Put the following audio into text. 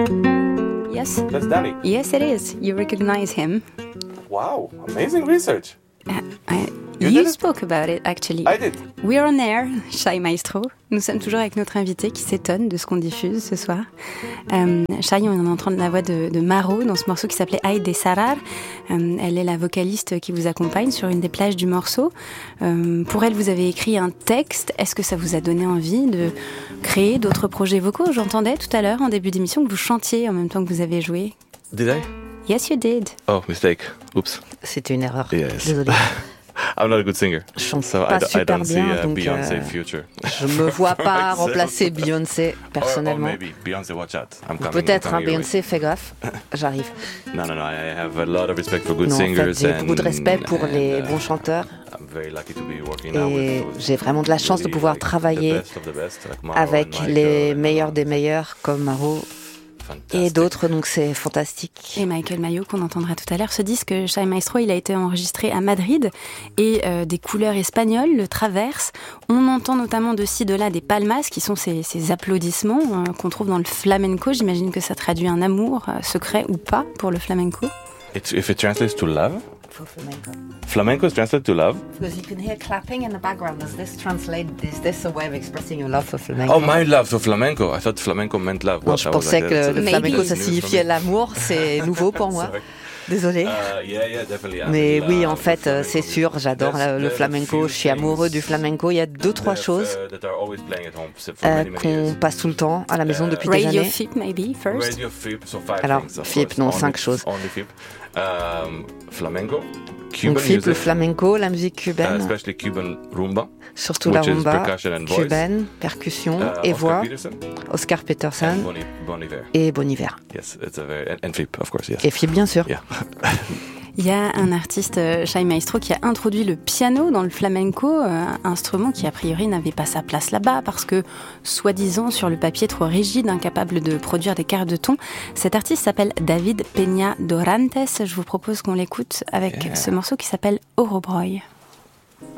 Yes. That's Danny. Yes, it is. You recognize him. Wow, amazing research. You You did it? spoke about it, actually. I did. We're on air, Shai Maestro. Nous sommes toujours avec notre invité qui s'étonne de ce qu'on diffuse ce soir. Shai, on entend la voix de Maro dans ce morceau qui s'appelait Ay de Sarar. Elle est la vocaliste qui vous accompagne sur une des plages du morceau. Pour elle, vous avez écrit un texte. Est-ce que ça vous a donné envie de créer d'autres projets vocaux? J'entendais tout à l'heure en début d'émission que vous chantiez en même temps que vous avez joué. Did I? Yes, you did. Oh, mistake. Oops. C'était une erreur. Yes. Désolée. I'm not a good singer. Je chante So pas I super don't see bien, donc Beyoncé future. je me vois pas For remplacer Beyoncé Or personnellement. maybe Beyoncé, watch out. I'm Ou coming. peut-être I'm un coming your way. Beyoncé, fais gaffe, j'arrive. No. I have a lot of respect for good Non, en fait, singers. j'ai beaucoup de respect pour and, les bons chanteurs I'm very lucky to be working now et with those j'ai vraiment de la chance de really, pouvoir like, travailler the best of the best, like Maro avec and Michael les and, meilleurs des meilleurs comme Maro et fantastic. d'autres, donc c'est fantastique. Et Michael Mayo, qu'on entendra tout à l'heure, ce disque Shai Maestro, il a été enregistré à Madrid et des couleurs espagnoles le traversent. On entend notamment de ci, de là des palmas, qui sont ces applaudissements qu'on trouve dans le flamenco. J'imagine que ça traduit un amour secret ou pas pour le flamenco. If it translates to love, For flamenco. flamenco is translated to love. Because you can hear clapping in the background. Does this translate? Is this a way of expressing your love for flamenco? Oh, my love for flamenco. I thought flamenco meant love. Non, Well, je that was pensais like que that. le Maybe. flamenco ça News for signifiait me. l'amour. C'est nouveau pour moi. Sorry. Désolée. Yeah, definitely. I'm Mais in oui, love en with fait, flamenco. c'est sûr, j'adore There's le a flamenco. few Je suis amoureux things du flamenco. Il y a deux, trois choses that are always playing at home for many qu'on years. passe tout le temps à la maison depuis des Radio années. FIP, maybe, first. Radio FIP, so five Alors, things, of FIP, course. non, Only- 5 choses. Only FIP. Flamenco, Cuban Donc FIP, le music, flamenco, la musique cubaine, especially Cuban rumba, surtout la which is rumba percussion and voice. cubaine, percussion et Oscar voix, Peterson Oscar and Peterson Bon Iver. et Bon Iver. Yes, it's a very and FIP, of course. Yes. Et FIP, bien sûr. Yeah. Il y a un artiste, Shai Maestro, qui a introduit le piano dans le flamenco, instrument qui a priori n'avait pas sa place là-bas parce que, soi-disant, sur le papier trop rigide, incapable de produire des quarts de ton. Cet artiste s'appelle David Peña Dorantes. Je vous propose qu'on l'écoute avec ce morceau qui s'appelle Orobroy.